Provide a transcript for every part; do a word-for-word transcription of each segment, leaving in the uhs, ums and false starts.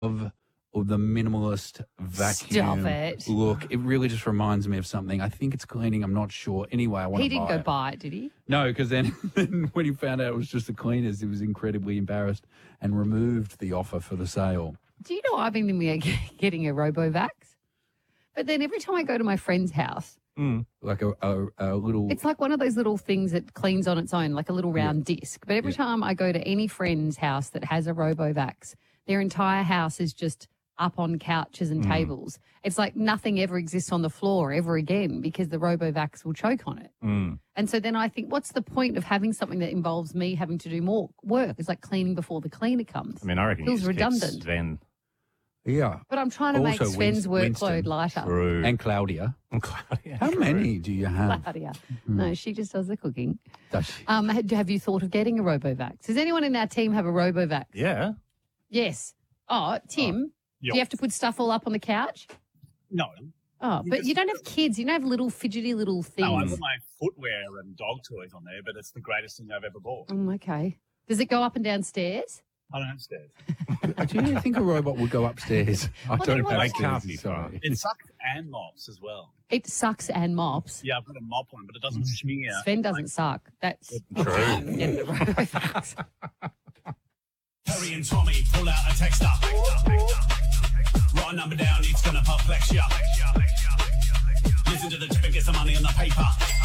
of of the minimalist vacuum Stop it. look. It really just reminds me of something. I think it's cleaning. I'm not sure. Anyway, I want He to buy didn't go it. buy it, did he? No, because then, then when he found out it was just the cleaners, he was incredibly embarrassed and removed the offer for the sale. Do you know I've been thinking of getting a RoboVax? But then every time I go to my friend's house, Mm. Like a, a, a little... it's like one of those little things that cleans on its own, like a little round Yeah. disc. But every Yeah. time I go to any friend's house that has a RoboVax, their entire house is just up on couches and Mm. tables. It's like nothing ever exists on the floor ever again because the RoboVax will choke on it. Mm. And so then I think, what's the point of having something that involves me having to do more work? It's like cleaning before the cleaner comes. I mean, I reckon Feels you just pick redundant. Sven. Yeah. But I'm trying to make Also Sven's Winston- workload lighter. True. And Claudia. And Claudia. How many do you have? Claudia. No, she just does the cooking. Does she? Um, had- have you thought of getting a RoboVax? Does anyone in our team have a RoboVax? Yeah. Yes. Oh, Tim, Yep. do you have to put stuff all up on the couch? No. Oh, You but just- you don't have kids. You don't have little fidgety little things. No, I put my footwear and dog toys on there, but it's the greatest thing I've ever bought. Oh, okay. Does it go up and down stairs? I don't have stairs. Do you think a robot would go upstairs? I Well, don't then have what- They stairs, can't be sorry. It sucks and mops as well. It sucks and mops. Yeah, I've got a mop one, but it doesn't smear. Sven doesn't suck. That's True. Get the RoboVax. Harry and Tommy pull out a texter. Write a number down, it's gonna perplex ya. Listen to the tip and get some money on the paper.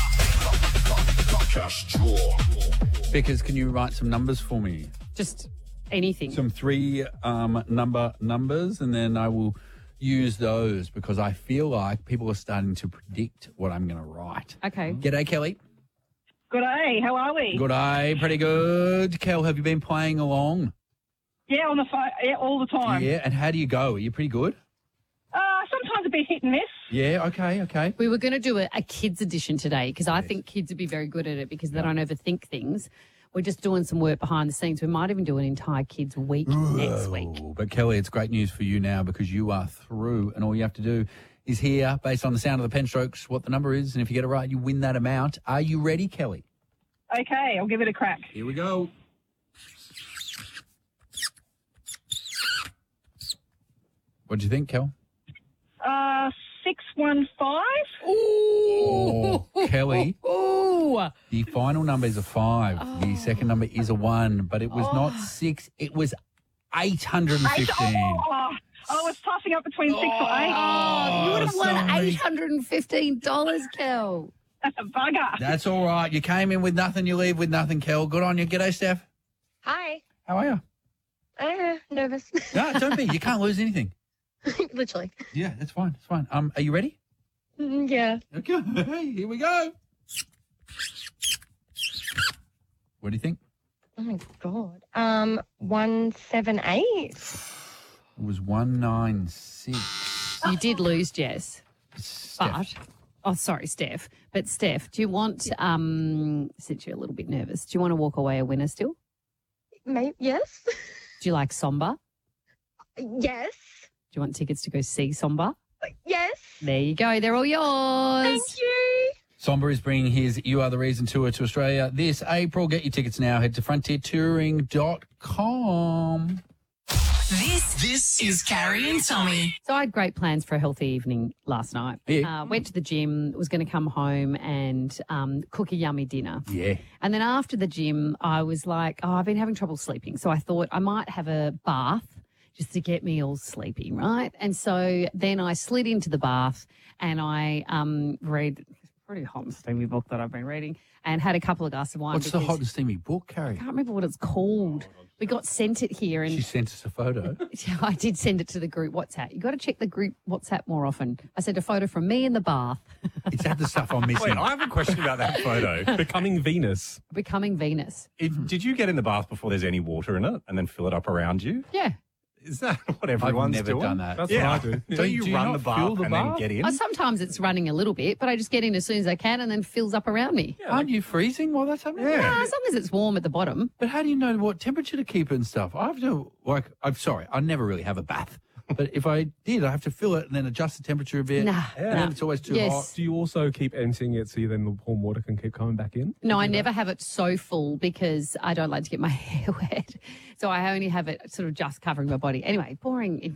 Cash draw. Vickers, can you write some numbers for me? Just anything. Some three um, number numbers, and then I will use those because I feel like people are starting to predict what I'm going to write. Okay. G'day, Kelly. Good day. How are we? Good day, pretty good. Kel, have you been playing along? Yeah, on the phone. Yeah, all the time. Yeah, and how do you go? Are you pretty good? Uh, sometimes a bit hit and miss. Yeah, okay, okay. We were going to do a, a kids edition today because I think kids would be very good at it because they don't overthink things. We're just doing some work behind the scenes. We might even do an entire kids week next week. Oh, but Kelly, it's great news for you now because you are through, and all you have to do is hear, based on the sound of the pen strokes, what the number is, and if you get it right, you win that amount. Are you ready, Kelly? Okay, I'll give it a crack. Here we go. What do you think, Kel? Uh, six one five. Oh, Kelly, Ooh. the final number is a five. The second number is a one, but it was not six. It was eight hundred fifteen. Oh, I was tossing up between six or eight. Oh, you would have won sorry. eight hundred fifteen dollars, Kel. Bugger. That's all right. You came in with nothing, you leave with nothing, Kel. Good on you. G'day, Steph. Hi. How are you? Uh, nervous. No, don't be. You can't lose anything. Literally. Yeah, that's fine. It's fine. Um, are you ready? Mm, Yeah. Okay, here we go. What do you think? Oh my god. Um, one seven eight. It was one nine six. You did lose, Jess. Steph. But, oh, sorry, Steph. But, Steph, do you want, um, since you're a little bit nervous, do you want to walk away a winner still? Maybe yes. Do you like Somba? Yes. Do you want tickets to go see Somba? Yes. There you go. They're all yours. Thank you. Somber is bringing his You Are the Reason tour to Australia this April. Get your tickets now. Head to frontier touring dot com. This this is Carrie and Tommy. So I had great plans for a healthy evening last night. Yeah. Uh, went to the gym, was going to come home and um, cook a yummy dinner. Yeah. And then after the gym, I was like, oh, I've been having trouble sleeping. So I thought I might have a bath just to get me all sleepy, right? And so then I slid into the bath and I um, read a pretty hot and steamy book that I've been reading and had a couple of glasses of wine. What's the because hot and steamy book, I Carrie? can't remember what it's called. We got sent it here and She sent us a photo. I did send it to the group WhatsApp. You got to check the group WhatsApp more often. I sent a photo from me in the bath, It's had the stuff I'm missing. Wait, I have a question about that photo. Becoming Venus. becoming Venus. If, did you get in the bath before there's any water in it and then fill it up around you? Yeah. Is that what everyone's never doing? done that. That's yeah. what I do. Don't Don't- you do you run not the bath fill the and bath? then get in? Oh, sometimes it's running a little bit, but I just get in as soon as I can and then fills up around me. Aren't you freezing while that's happening? Ah, as long as it's warm at the bottom. But how do you know what temperature to keep it and stuff? I have to, like, I'm sorry, I never really have a bath. But if I did, I have to fill it and then adjust the temperature a bit. Nah, And nah. then it's always too Yes. hot. Do you also keep emptying it so then the warm water can keep coming back in? No, I never have it so full because I don't like to get my hair wet. So I only have it sort of just covering my body. Anyway, boring